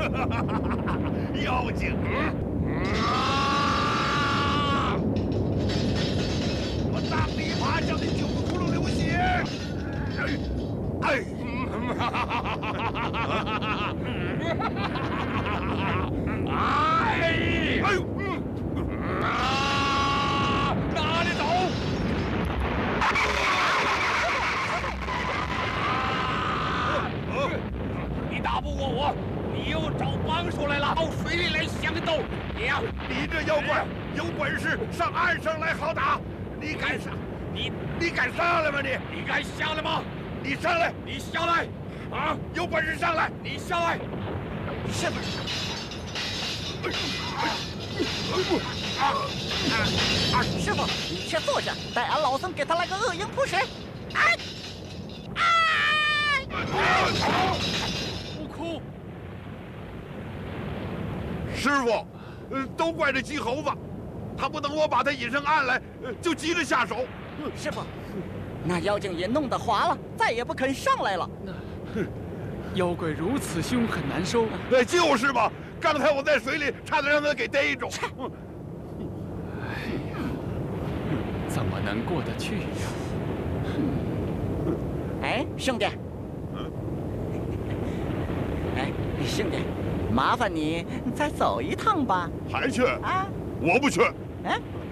妖精！我大琵琶叫你9个窟窿流血！哎！哎呦！哪里走？你打不过我，你又找帮手来了，到水里来相斗。你这妖怪有本事上岸上来好打，你敢上？你敢上来吗？你敢下来吗？你上来！你下来！啊，有本事上来！你下来！ 师傅。师傅，你先坐下，待俺老僧给他来个恶影扑水。哎！ 不哭！师傅，都怪这鸡猴子，他不等我把他引上岸来，就急着下手。 师傅，那妖精也弄得滑了，再也不肯上来了。 妖怪如此凶狠难收。 就是嘛！刚才我在水里差点让他给逮住。 怎么能过得去呀？ 哎，兄弟。哎，兄弟，麻烦你再走一趟吧。 还去？ 啊， 我不去。 哎，